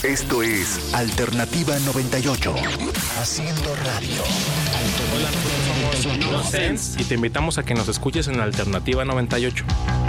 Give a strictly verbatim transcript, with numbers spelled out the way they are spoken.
Esto es Alternativa noventa y ocho. Haciendo radio. Hola, nosotros somos No Sense y te invitamos a que nos escuches en Alternativa noventa y ocho.